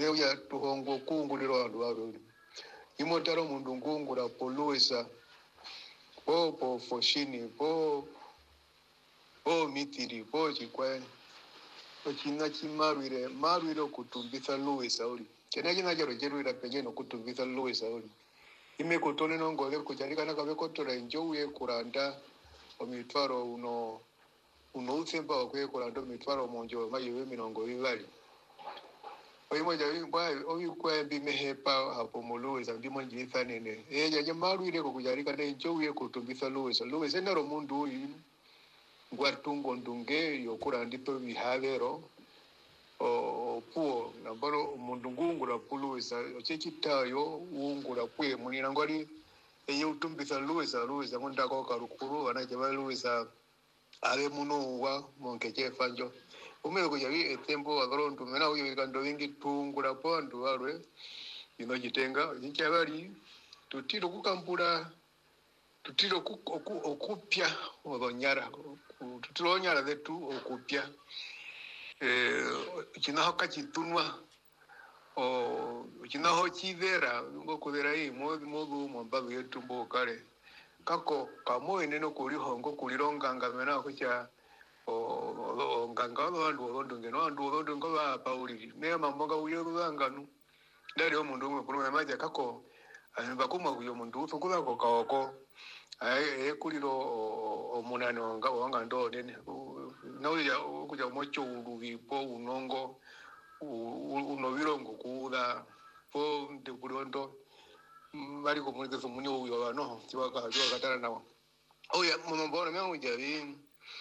ya tuhongo kunguliro andu aro imotaro mundu ngungura poluisa po foshini po mitiri po chikwe ochina chimarwire kutumbisa luisa uli kena kina jaro jeruira pengeno kutumbisa luisa uli ime kutone nongole kujarika na kabe kotora njowe kuranda omitwaro uno utsemba okwe kuranda omitwaro monjo mayiwe minongo vivali oyimo jawi bwa oyikwe bimehepa hapo muluisa ndimo njitha nene jaje marwire kujarika na njowe kutumbisa luisa nero mundu uyu ngwatungo ndunge yokuranda to bihavero puo nambaro mundu ngungura puluisa ochechitayo ungura kwe munina ngwali eye utumbisa luisa munda ko karukuru anaje ba luisa ale muno wa monkeche fanjo umelo ko yawi etembo agrontu mena uyo kando wingi tungura pondu alwe inojitenga inchabali tutiro kukambura tutiro okupya odonyara tutiro nyara zetu okupya kinaho kachitunwa kinaho chivera ngo kudera hii modu mwambavu yetu mbo kare kako kamo eneno kuri hongo kulironga ngamena kucha nganga wandu ngeno ba pauli ne mamonga uyo nganu ndari omundu umwe kuruma maja kako bakuma kuyo mundu ufukuza ko kaoko kuliro omunano wanga ndo nene nauya kuja mocho uruvipo unongo unovirongo kuda po ndekurondo bari komunike munyo uyo bano kiwaka katara nawo oya mumbona myangu javi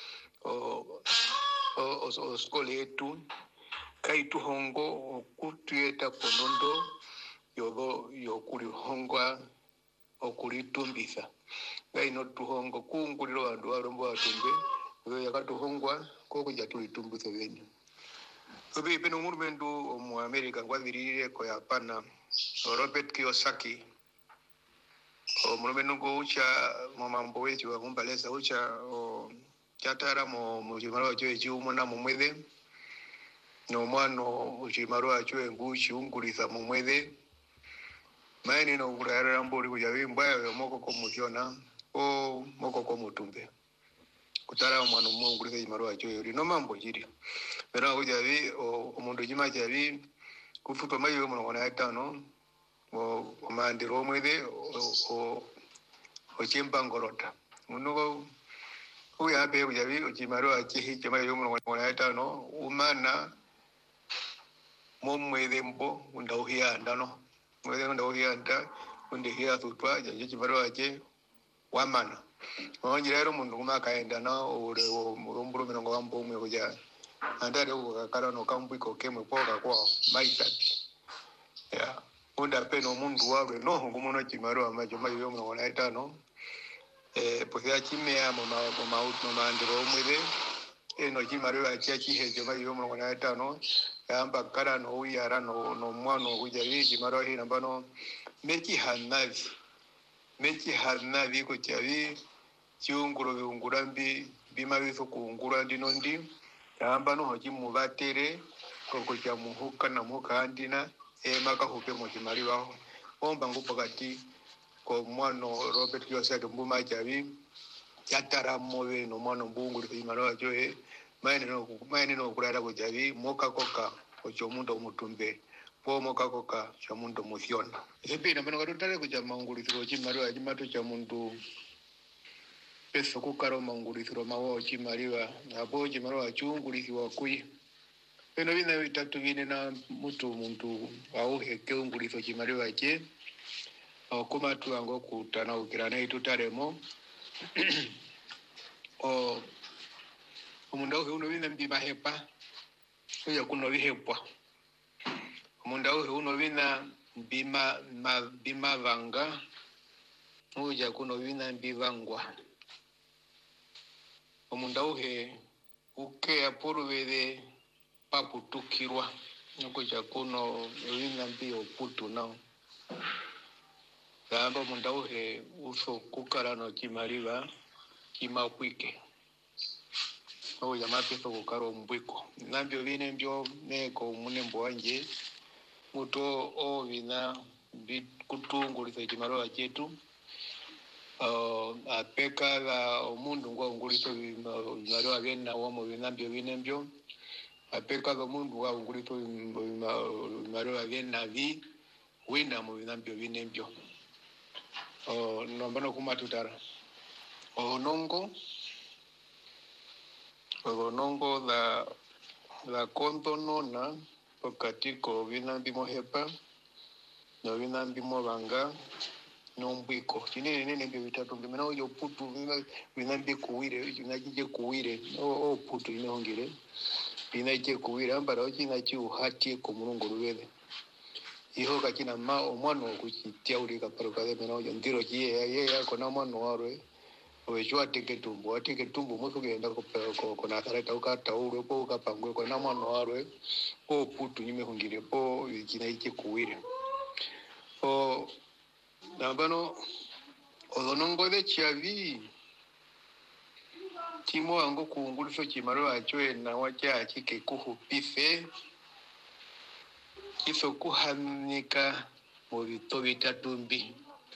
skole yetu kaitu hongo okutuyeta ponondo yokuri hongwa okuritumbisa gaino tuhongo kunguliro andu arombo atumbe oyo yakatuhongwa koko jatulitumbuse benyu obi peno murmendu mu America ngwavirire ko yapana Robert Kiyosaki murmendu go ucha mu mambo wetu wa kumbalesa ucha chatara mu jimaro cyo ejumo na mu mwede no mwano ujimaro acho nguchi ungulisa mu mwede maini no ngurara mbori kujavimba yo moko komusiona moko komutumbe kutara mwana mungu lise jimarua choyo no mambo jiri bera kujavi omundu jima javi kufupa mayo mwana wana etano mandiro mwede ochimba ngorota munugo uya abe kujavi ojimarua chihi chama yo mwana wana etano umana mwede mbo undauhia ndano mwede undauhia nda undihia tutwa jaji jimarua che wamana onjirero mundu kumakaenda na ore murumburu minongo wambo umwe kuja andare ukakara no kambiko kemwe poka kwa maisati ya unda peno mundu wawe no ngumuno chimaro amajo mayo mwe wona etano posia chimea mama utno mandiro umwe eno chimaro acha chihejo mayo mwe wona etano yamba kara no uyara no mwano kuja yiji maro hina bano mechi hanavi kuchavi chiunguro viungurambi bimaviso kuungura ndinondi yamba no hoji mubatere koko cha muhuka na muka andina maka hupe mojimari waho omba ngupakati ko mwano Robert Kiyosaki mbuma chavi chatara mowe no mwano mbungu limaro ajoe maene no kurara kujavi moka koka ocho mundo mutumbe po moka koka cha mundo musiona epina bano katutare kuja mangulithiro chimaro ajimato cha mundu pesa kukaro mangulithiro mawo chimariwa apo chimaro achungulithiwa kui peno bina bitatu bine na mundu auhe keungulitho chimariwa che okuma tuango kutana ukirana itutaremo omundu auhe uno bina mbi mahepa uya kuno bihepwa omundu auhe uno bina bima vanga uja kuno bina mbivangwa omundu auhe uke apuruvede paputukirwa nukuja kuno bina mbio putu nao gamba omundu auhe uso kukarano chimariva kimakwike uja mapeso kukaro mbwiko nambio bine mbio neko munembo wanje muto ovina kutungulisa chimarowa chetu apeka la omundu ngwa ungulisa vimarowa vyenawo mu vinambyo vinembyo apeka la omundu ngwa ungulisa vimarowa vyenavi wina mu vinambyo vinembyo nombano kumatutara onongo la kondonona pokati ko vinambi mohepa no vinambi movanga nombwiko chinene nembyo vitatu mbimena oyo putu vinambi kuwire vinajije kuwire o putu inehongire vinajije kuwire ambara ochina chiuhati ko mulungu luvele iho kachina omwana okuchitia ulika paruka mena oyo ndiro chiye kona mwana warwe owecho ateke tumbo musu kenda ko Nazareta ukata ulwe ko ukapangwe kona mwana warwe o putu nimehungire po china iche kuwire nambano olonongo de chavi timo wango kuunguliso chimaro achwe na wacha achike kuhupife kiso kuhamnika mu bito bitatumbi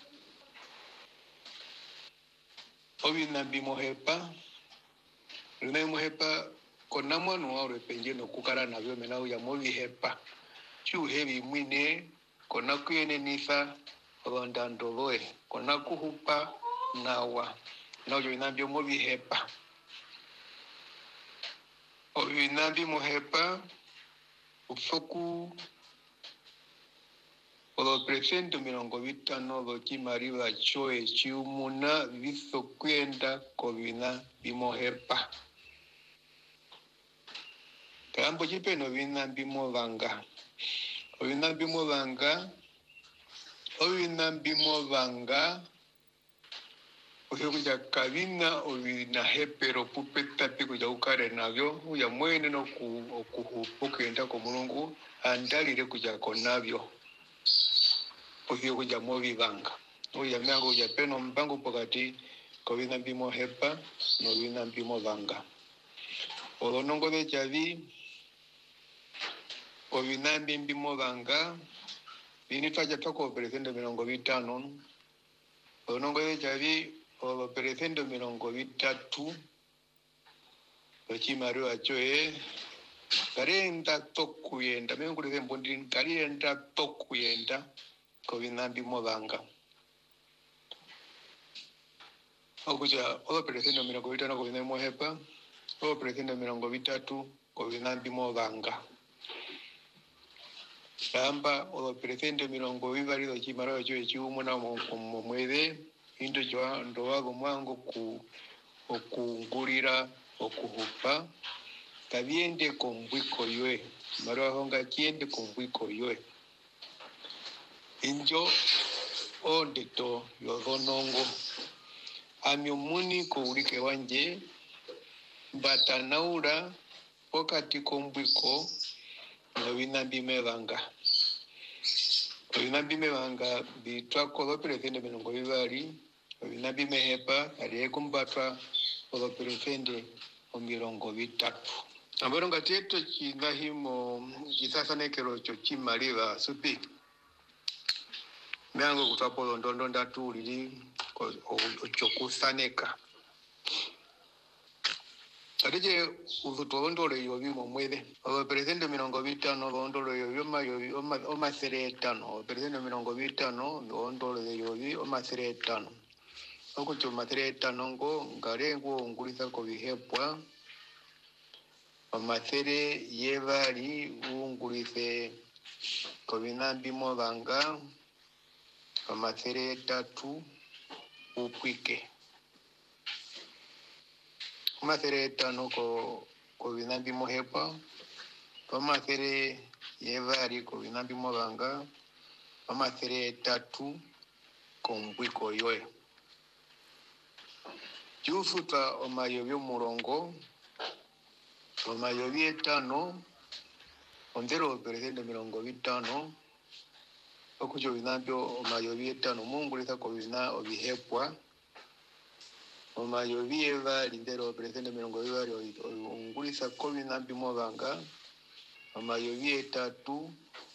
obinambi mohepa rune mohepa kona mwanu waure penje no kukara nabyo mena uya mobi hepa chuhebi mwine kona kuyene nisa ondandoloe kona kuhupa nawa na uyo inambyo mobi hepa obinambi mohepa ufoku Olo presento mirongo vitano lo chimariva choe chiumuna viso kwenda kovina bimohepa. Kambo chipeno vina bimovanga. Ovina bimovanga. Kuja kavina ovina hepero pupeta kuja ukare navyo. Uya mwene no kuhupukenda komulungu andalire kuja konavyo. Uhiyo kuja movi vanga. Uya miango uja peno mbangu pokati kovina bimo hepa no vina bimo vanga. Olonongo de chavi kovina bimo vanga vini taja toko presendo milongo vitano. Olonongo de chavi olo presendo milongo vitatu. Ochimaru achoe karenda tokuyenda. Mengu de mbondin karenda tokuyenda. Kovinambi movanga. Okuja ola presendo mirongo vitano kovinambi mohepa, ola presendo mirongo vitatu kovinambi movanga. Samba ola presendo mirongo vivari do chimaro choe chiumuna mwede indo joa ndoago mwango okungurira okuhupa kaviende kombwiko yue maro honga chiende kombwiko yue injo ondeto yodonongo amiomuni ko ulike wanje batanaura pokati kombwiko no vinambi mevanga bitwa ko presende milongo vivari vinambi mehepa ari kumbatwa ko presende milongo vitatu ambaro ngateto chindahimo kisasa nekero cho chimaliva supi miango kutapolo ndondo ndatu lili ochokusaneka Adije uzutondole yobimo mwede presende milongo vitano ondole yobima omaseretano presende milongo vitano ondole yobi omaseretano okucho maseretano ngo ngarengo ngulisa ko bihepwa omasere yevari ungulise ko binambi movanga amasere tatu upwike amasere tano ko vinambi mohepa amasere yevari ko vinambi movanga amasere tatu ko mbwiko yoe jufuta omayobyo murongo omayobyo etano ondero presende milongo vitano okucho vinambyo omayobyo etano mungulisa ko vina obihepwa omayobyo evari ndero presende milongo vivari ungulisa ko vinambi movanga omayobyo etatu